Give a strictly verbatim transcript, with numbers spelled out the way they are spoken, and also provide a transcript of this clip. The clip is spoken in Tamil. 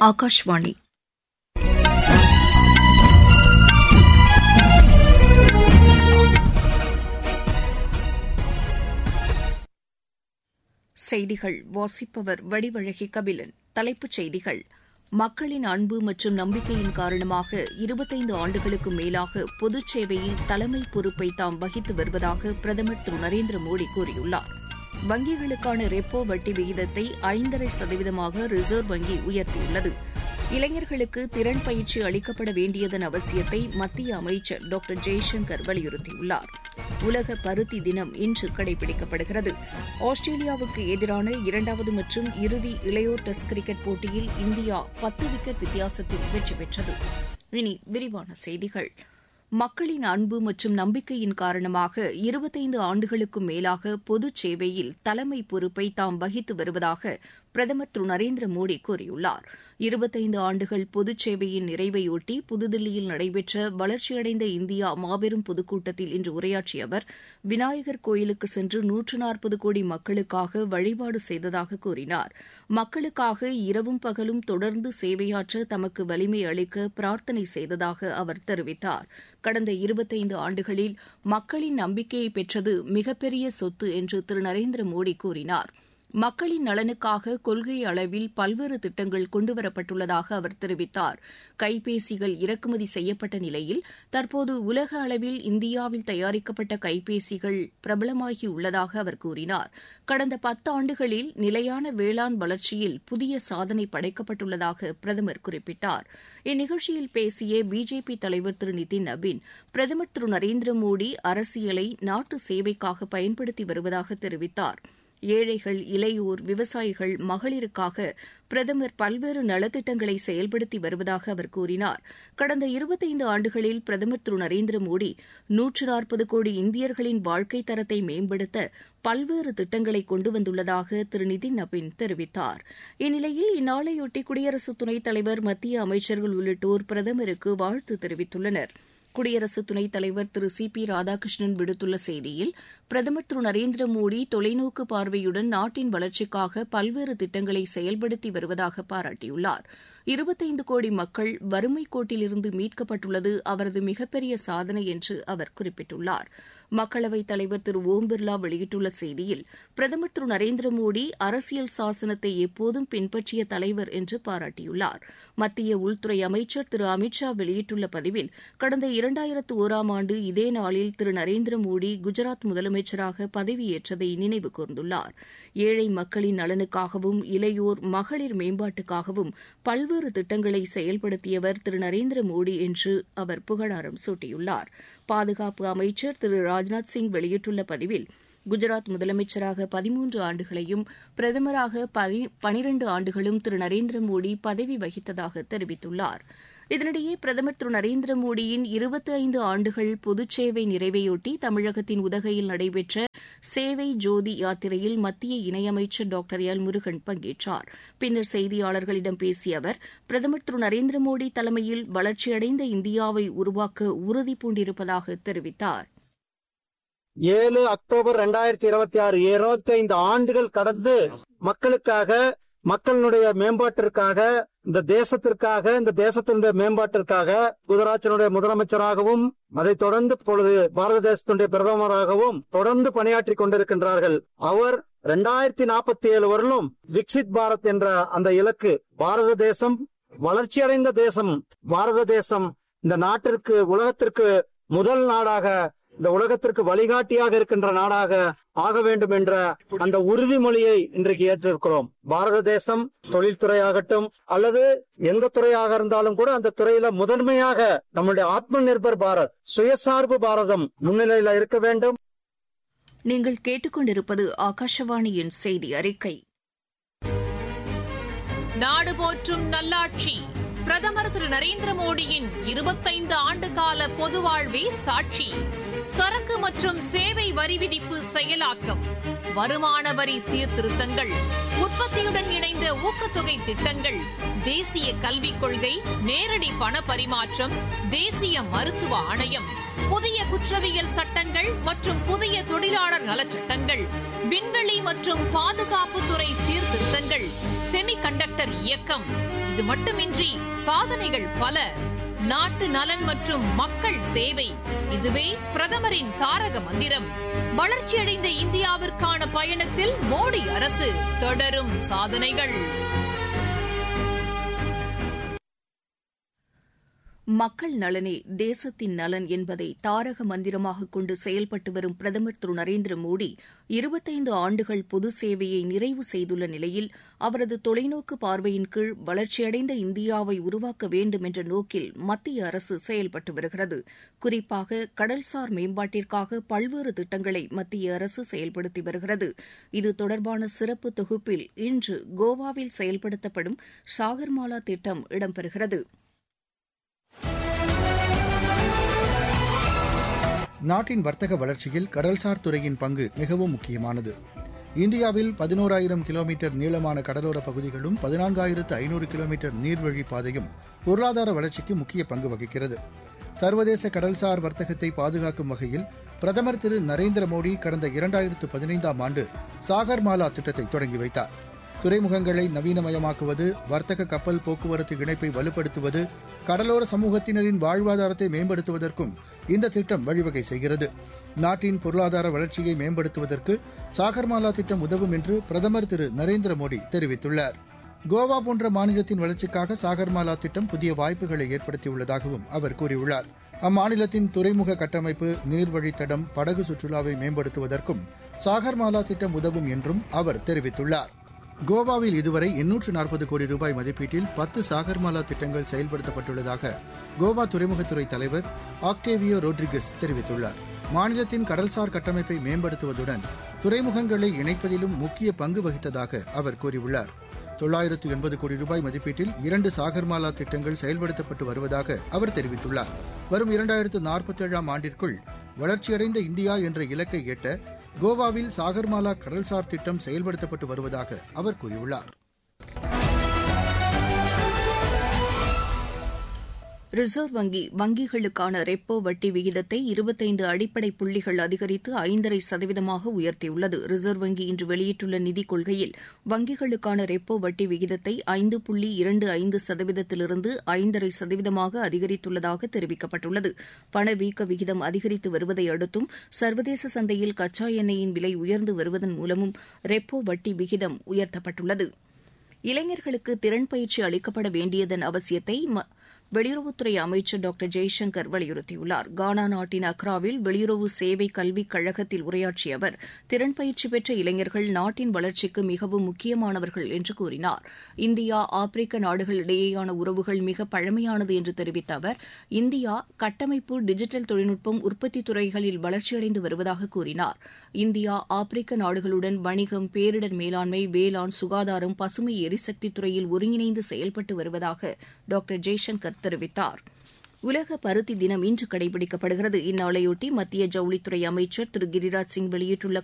ஆகாஷ்வாணி. செய்திகள் வாசிப்பவர் வடிவழகி கபிலன். தலைப்புச் செய்திகள்: மக்களின் அன்பு மற்றும் நம்பிக்கையின் காரணமாக இருபத்தைந்து ஆண்டுகளுக்கு மேலாக பொதுச் சேவையில் தலைமை பொறுப்பை தாம் வகித்து வருவதாக பிரதமர் திரு நரேந்திர மோடி கூறியுள்ளார். வங்கிகளுக்கான ரெப்போ வட்டி விகிதத்தை ஐந்தரை சதவீதமாக ரிசர்வ் வங்கி உயர்த்தியுள்ளது. இளைஞர்களுக்கு திறன் பயிற்சி அளிக்கப்பட வேண்டியதன் அவசியத்தை மத்திய அமைச்சர் டாக்டர் ஜெய்சங்கர் வலியுறுத்தியுள்ளார். உலக பருத்தி தினம் இன்று கடைபிடிக்கப்படுகிறது. ஆஸ்திரேலியாவுக்கு எதிரான இரண்டாவது மற்றும் இறுதி இளையோர் டெஸ்ட் கிரிக்கெட் போட்டியில் இந்தியா பத்து விக்கெட் வித்தியாசத்தில் வெற்றி பெற்றது. இனி விரிவான செய்திகள். மக்களின் அன்பு மற்றும் நம்பிக்கையின் காரணமாக இருபத்தைந்து ஆண்டுகளுக்கும் மேலாக பொதுச் சேவையில் தலைமை பொறுப்பை தாம் வகித்து வருவதாக பிரதமர் திரு நரேந்திர மோடி கூறியுள்ளார். இருபத்தைந்து ஆண்டுகள் பொதுச் சேவையின் நிறைவையொட்டி புதுதில்லியில் நடைபெற்ற வளர்ச்சியடைந்த இந்தியா மாபெரும் பொதுக்கூட்டத்தில் இன்று உரையாற்றிய அவர், விநாயகர் கோயிலுக்கு சென்று நூற்று நாற்பது கோடி மக்களுக்காக வழிபாடு செய்ததாக கூறினார். மக்களுக்காக இரவும் பகலும் தொடர்ந்து சேவையாற்ற தமக்கு வலிமை அளிக்க பிரார்த்தனை செய்ததாக அவர் தெரிவித்தார். கடந்த இருபத்தைந்து ஆண்டுகளில் மக்களின் நம்பிக்கையை பெற்றது மிகப்பெரிய சொத்து என்று திரு நரேந்திர மோடி கூறினார். மக்களின் நலனுக்காக கொள்கை அளவில் பல்வேறு திட்டங்கள் கொண்டுவரப்பட்டுள்ளதாக அவர் தெரிவித்தார். கைபேசிகள் இறக்குமதி செய்யப்பட்ட நிலையில் தற்போது உலக அளவில் இந்தியாவில் தயாரிக்கப்பட்ட கைபேசிகள் பிரபலமாகியுள்ளதாக அவர் கூறினார். கடந்த பத்தாண்டுகளில் நிலையான வேளாண் வளர்ச்சியில் புதிய சாதனை படைக்கப்பட்டுள்ளதாக பிரதமர் குறிப்பிட்டார். இந்நிகழ்ச்சியில் பேசிய பிஜேபி தலைவர் திரு நிதின் நபீன், பிரதமர் திரு நரேந்திர மோடி அரசியலை நாட்டு சேவைக்காக பயன்படுத்தி வருவதாக தெரிவித்தார். ஏழைகள், இளையோர், விவசாயிகள், மகளிருக்காக பிரதமர் பல்வேறு நலத்திட்டங்களை செயல்படுத்தி வருவதாக அவர் கூறினார். கடந்த இருபத்தைந்து ஆண்டுகளில் பிரதமர் திரு நரேந்திர மோடி நூற்று நாற்பது கோடி இந்தியர்களின் வாழ்க்கைத் தரத்தை மேம்படுத்த பல்வேறு திட்டங்களை கொண்டு வந்துள்ளதாக திரு நிதின் நபீன் தெரிவித்தார். இந்நிலையில் இந்நாளையொட்டி குடியரசு துணைத் தலைவர், மத்திய அமைச்சர்கள் உள்ளிட்டோர் பிரதமருக்கு வாழ்த்து தெரிவித்துள்ளனர். குடியரசு துணைத் தலைவர் திரு சி பி ராதாகிருஷ்ணன் விடுத்துள்ள செய்தியில், பிரதமர் திரு நரேந்திர மோடி தொலைநோக்கு பார்வையுடன் நாட்டின் வளர்ச்சிக்காக பல்வேறு திட்டங்களை செயல்படுத்தி வருவதாக பாராட்டியுள்ளார். இருபத்தைந்து கோடி மக்கள் வறுமை கோட்டிலிருந்து மீட்கப்பட்டுள்ளது அவரது மிகப்பெரிய சாதனை என்று அவர் குறிப்பிட்டுள்ளார். மக்களவைத் தலைவர் திரு ஓம் பிர்லா வெளியிட்டுள்ள செய்தியில், பிரதமர் திரு நரேந்திர மோடி அரசியல் சாசனத்தை எப்போதும் பின்பற்றிய தலைவர் என்று பாராட்டியுள்ளார். மத்திய உள்துறை அமைச்சர் திரு அமித் ஷா வெளியிட்டுள்ள பதிவில், கடந்த இரண்டாயிரத்து ஓராம் ஆண்டு இதே நாளில் திரு நரேந்திர மோடி குஜராத் முதலமைச்சராக பதவியேற்றதை நினைவு கூர்ந்துள்ளார். ஏழை மக்களின் நலனுக்காகவும் இளையோர், மகளிர் மேம்பாட்டுக்காகவும் பல்வேறு திட்டங்களை செயல்படுத்தியவர் திரு நரேந்திர மோடி என்று அவர் புகழாரம் சூட்டியுள்ளார். பாதுகாப்பு அமைச்சர் திரு ராஜ்நாத் சிங் வெளியிட்டுள்ள பதிவில், குஜராத் முதலமைச்சராக பதிமூன்று ஆண்டுகளையும் பிரதமராக பனிரண்டு ஆண்டுகளும் திரு நரேந்திர மோடி பதவி வகித்ததாக தெரிவித்துள்ளார். இதனிடையே பிரதமர் திரு நரேந்திர மோடியின் இருபத்தி ஐந்து ஆண்டுகள் பொதுச்சேவை நிறைவையொட்டி தமிழகத்தின் உதகையில் நடைபெற்ற சேவை ஜோதி யாத்திரையில் மத்திய இணையமைச்சர் டாக்டர் எல் முருகன் பங்கேற்றார். பின்னர் செய்தியாளர்களிடம் பேசிய அவர், பிரதமர் திரு நரேந்திர மோடி தலைமையில் வளர்ச்சியடைந்த இந்தியாவை உருவாக்க உறுதி பூண்டிருப்பதாக தெரிவித்தார். ஏழு அக்டோபர் இரண்டாயிரத்தி இருபத்தி ஆறு இருபத்தி ஐந்து ஆண்டுகள் கடந்து மக்களுக்காக, மக்களுடைய மேம்பாட்டிற்காக, இந்த தேசத்திற்காக, இந்த தேசத்தினுடைய மேம்பாட்டிற்காக குஜராத்தினுடைய முதலமைச்சராகவும் அதைத் தொடர்ந்து இப்பொழுது பாரத தேசத்தினுடைய பிரதமராகவும் தொடர்ந்து பணியாற்றிக் கொண்டிருக்கின்றார்கள். அவர் இரண்டாயிரத்தி நாற்பத்தி ஏழு வரலும் விக்சித் பாரத் என்ற அந்த இலக்கு, பாரத தேசம் வளர்ச்சியடைந்த தேசம், பாரத தேசம் இந்த நாட்டிற்கு, உலகத்திற்கு முதல் நாடாக, இந்த உலகத்திற்கு வழிகாட்டியாக இருக்கின்ற நாடாக ஆக வேண்டும் என்ற அந்த உறுதிமொழியை இன்றைக்கு ஏற்றிருக்கிறோம். பாரத தேசம் தொழில்துறையாகட்டும் அல்லது எந்த துறையாக இருந்தாலும் கூட அந்த துறையில முதன்மையாக நம்முடைய ஆத்ம நிர்பர் பாரத், சுயசார்பு பாரதம் முன்னிலையில இருக்க வேண்டும். நீங்கள் கேட்டுக்கொண்டிருப்பது ஆகாஷவாணியின் செய்தி அறிக்கை. நாடு போற்றும் நல்லாட்சி பிரதமர் திரு நரேந்திர மோடியின் இருபத்தைந்து ஆண்டு கால பொது வாழ்வே சாட்சி. சரக்கு மற்றும் சேவை வரி விதிப்பு செயலாக்கம், வருமான வரி சீர்திருத்தங்கள், உற்பத்தியுடன் இணைந்த ஊக்கத்தொகை திட்டங்கள், தேசிய கல்விக் கொள்கை, நேரடி பண பரிமாற்றம், தேசிய மருத்துவ ஆணையம், புதிய குற்றவியல் சட்டங்கள் மற்றும் புதிய தொழிலாளர் நலச்சட்டங்கள், விண்வெளி மற்றும் பாதுகாப்புத்துறை சீர்திருத்தங்கள், செமிகண்டக்டர் இயக்கம். இது மட்டுமின்றி சாதனைகள் பல. நாட்டு நலன் மற்றும் மக்கள் சேவை, இதுவே பிரதமரின் தாரக மந்திரம். வளர்ச்சியடைந்த இந்தியாவிற்கான பயணத்தில் மோடி அரசு, தொடரும் சாதனைகள். மக்கள் நலனே தேசத்தின் நலன் என்பதை தாரக மந்திரமாக கொண்டு செயல்பட்டு வரும் பிரதமர் திரு நரேந்திர மோடி இருபத்தைந்து ஆண்டுகள் பொது சேவையை நிறைவு செய்துள்ள நிலையில் அவரது தொலைநோக்கு பார்வையின் கீழ் வளர்ச்சியடைந்த இந்தியாவை உருவாக்க வேண்டும் என்ற நோக்கில் மத்திய அரசு செயல்பட்டு வருகிறது. குறிப்பாக கடல்சார் மேம்பாட்டிற்காக பல்வேறு திட்டங்களை மத்திய அரசு செயல்படுத்தி வருகிறது. இது தொடர்பான சிறப்பு தொகுப்பில் இன்று கோவாவில் செயல்படுத்தப்படும் சாகர்மாலா திட்டம் இடம்பெறுகிறது. நாட்டின் வர்த்தக வளர்ச்சியில் கடல்சார் துறையின் பங்கு மிகவும் முக்கியமானது. இந்தியாவில் பதினோராயிரம் கிலோமீட்டர் நீளமான கடலோர பகுதிகளும் பதினான்காயிரத்து ஐநூறு கிலோமீட்டர் நீர்வழி பாதையும் பொருளாதார வளர்ச்சிக்கு முக்கிய பங்கு வகிக்கிறது. சர்வதேச கடல்சார் வர்த்தகத்தை பாதுகாக்கும் வகையில் பிரதமர் திரு நரேந்திர மோடி கடந்த இரண்டாயிரத்து பதினைந்தாம் ஆண்டு சாகர்மாலா திட்டத்தை தொடங்கி வைத்தார். துறைமுகங்களை நவீனமயமாக்குவது, வர்த்தக கப்பல் போக்குவரத்து இணைப்பை வலுப்படுத்துவது, கடலோர சமூகத்தினரின் வாழ்வாதாரத்தை மேம்படுத்துவதற்கும் இந்த திட்டம் வழிவகை செய்கிறது. நாட்டின் பொருளாதார வளர்ச்சியை மேம்படுத்துவதற்கு சாகர்மாலா திட்டம் உதவும் என்று பிரதமர் திரு நரேந்திர மோடி தெரிவித்துள்ளார். கோவா போன்ற மாநிலத்தின் வளர்ச்சிக்காக சாகர்மாலா திட்டம் புதிய வாய்ப்புகளை ஏற்படுத்தியுள்ளதாகவும் அவர் கூறியுள்ளார். அம்மாநிலத்தின் துறைமுக கட்டமைப்பு, நீர்வழித்தடம், படகு சுற்றுலாவை மேம்படுத்துவதற்கும் சாகர்மாலா திட்டம் உதவும் என்றும் அவர் தெரிவித்துள்ளார். கோவாவில் இதுவரை எண்ணூற்று நாற்பது கோடி ரூபாய் மதிப்பீட்டில் பத்து சாகர்மாலா திட்டங்கள் செயல்படுத்தப்பட்டுள்ளதாக கோவா துறைமுகத்துறை தலைவர் ஆக்டேவியோ ரோட்ரிகஸ் தெரிவித்துள்ளார். மாநிலத்தின் கடல்சார் கட்டமைப்பை மேம்படுத்துவதுடன் துறைமுகங்களை இணைப்பதிலும் முக்கிய பங்கு வகித்ததாக அவர் கூறியுள்ளார். தொள்ளாயிரத்து எண்பது கோடி ரூபாய் மதிப்பீட்டில் இரண்டு சாகர்மாலா திட்டங்கள் செயல்படுத்தப்பட்டு வருவதாக அவர் தெரிவித்துள்ளார். வரும் இரண்டாயிரத்து நாற்பத்தேழாம் ஆண்டிற்குள் வளர்ச்சியடைந்த இந்தியா என்ற இலக்கை எட்ட கோவாவில் சாகர்மாலா கடல்சார் திட்டம் செயல்படுத்தப்பட்டு வருவதாக அவர் கூறியுள்ளார். ரிசர்வ் வங்கி வங்கிகளுக்கான ரெப்போ வட்டி விகிதத்தை இருபத்தைந்து அடிப்படை புள்ளிகள் அதிகரித்து ஐந்தரை சதவீதமாக உயர்த்தியுள்ளது. ரிசர்வ் வங்கி இன்று வெளியிட்டுள்ள நிதிக் கொள்கையில் வங்கிகளுக்கான ரெப்போ வட்டி விகிதத்தை ஐந்து புள்ளி இரண்டு ஐந்து சதவீதத்திலிருந்து ஐந்தரை சதவீதமாக அதிகரித்துள்ளதாக தெரிவிக்கப்பட்டுள்ளது. பணவீக்க விகிதம் அதிகரித்து வருவதை அடுத்தும் சர்வதேச சந்தையில் கச்சா எண்ணெயின் விலை உயர்ந்து வருவதன் மூலமும் ரெப்போ வட்டி விகிதம் உயர்த்தப்பட்டுள்ளது. இளைஞர்களுக்கு திறன் பயிற்சி அளிக்கப்பட வேண்டியதன் அவசியத்தை வெளியுறவுத்துறை அமைச்சர் டாக்டர் ஜெய்சங்கர் வலியுறுத்தியுள்ளார். கானா நாட்டின் அக்ராவில் வெளியுறவு சேவை கல்விக் கழகத்தில் உரையாற்றிய அவர் திறன் பயிற்சி பெற்ற இளைஞர்கள் நாட்டின் வளர்ச்சிக்கு மிகவும் முக்கியமானவர்கள் என்று கூறினார். இந்தியா ஆப்பிரிக்க நாடுகளிடையேயான உறவுகள் மிக பழமையானது என்று தெரிவித்த அவர் இந்தியா கட்டமைப்பு, டிஜிட்டல் தொழில்நுட்பம், உற்பத்தி துறைகளில் வளர்ச்சியடைந்து வருவதாக கூறினார். இந்தியா ஆப்பிரிக்க நாடுகளுடன் வணிகம், பேரிடர் மேலாண்மை, வேளாண், சுகாதாரம், பசுமை எரிசக்தி துறையில் ஒருங்கிணைந்து செயல்பட்டு வருவதாக டாக்டர் ஜெய்சங்கர் தெரிவித்தார். உலக பருத்தி தினம் இன்று கடைபிடிக்கப்படுகிறது. இந்நாளையொட்டி மத்திய ஜவுளித்துறை அமைச்சர் திரு கிரிராஜ் சிங் வெளியிட்டுள்ள